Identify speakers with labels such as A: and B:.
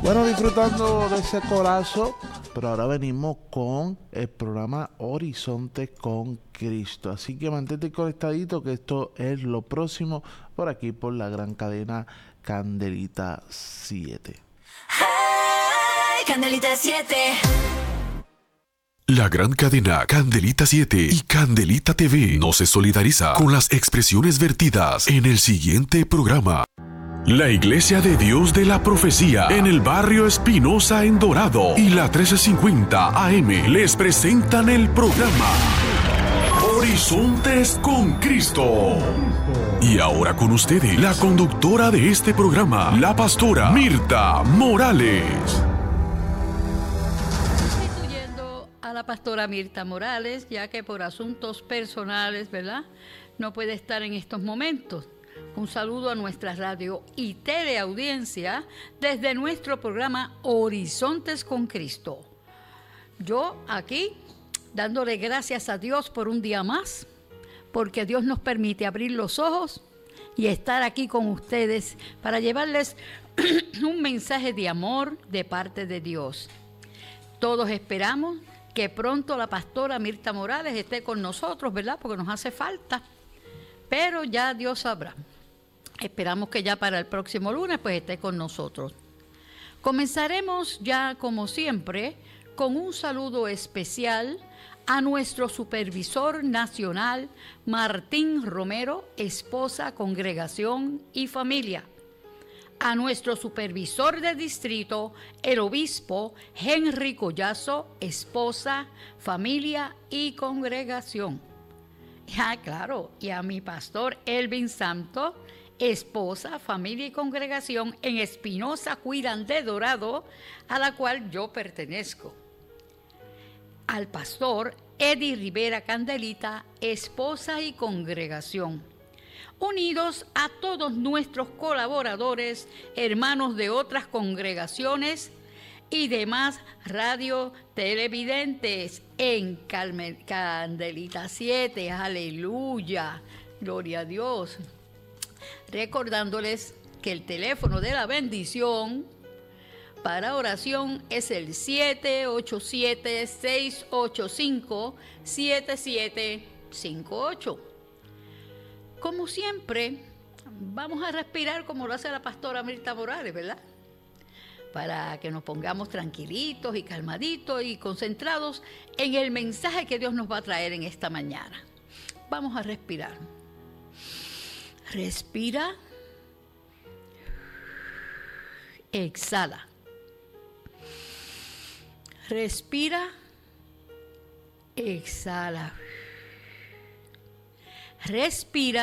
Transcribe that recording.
A: Bueno, disfrutando de ese corazo, pero ahora venimos con el programa Horizontes con Cristo. Así que mantente conectadito que esto es lo próximo por aquí por la gran cadena Candelita 7.
B: Hey, Candelita 7.
C: La gran cadena Candelita 7 y Candelita TV no se solidariza con las expresiones vertidas en el siguiente programa. La Iglesia de Dios de la Profecía en el barrio Espinosa en Dorado y la 1350 AM les presentan el programa Horizontes con Cristo. Y ahora con ustedes, la conductora de este programa, la pastora Mirta Morales.
D: Sustituyendo a la pastora Mirta Morales, ya que por asuntos personales, ¿verdad?, no puede estar en estos momentos. Un saludo a nuestra radio y teleaudiencia desde nuestro programa Horizontes con Cristo. Yo aquí dándole gracias a Dios por un día más, porque Dios nos permite abrir los ojos y estar aquí con ustedes para llevarles un mensaje de amor de parte de Dios. Todos esperamos que pronto la pastora Mirta Morales esté con nosotros, ¿verdad?, porque nos hace falta. Pero ya Dios sabrá. Esperamos que ya para el próximo lunes pues esté con nosotros. Comenzaremos ya como siempre con un saludo especial a nuestro supervisor nacional Martín Romero, esposa, congregación y familia. A nuestro supervisor de distrito, el obispo Henry Collazo, esposa, familia y congregación. Claro, y a mi pastor Elvin Santo, esposa, familia y congregación en Espinosa Cuidan de Dorado, a la cual yo pertenezco. Al pastor Eddie Rivera Candelita, esposa y congregación. Unidos a todos nuestros colaboradores, hermanos de otras congregaciones y demás radio televidentes en Candelita 7, aleluya, gloria a Dios. Recordándoles que el teléfono de la bendición para oración es el 787-685-7758. Como siempre, vamos a respirar como lo hace la pastora Mirta Morales, ¿verdad?, para que nos pongamos tranquilitos y calmaditos y concentrados en el mensaje que Dios nos va a traer en esta mañana. Vamos a respirar. Respira. Exhala. Respira. Exhala. Respira.